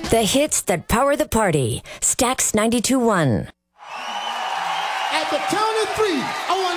The hits that power the party. Stax 92.1. At the count of three, I want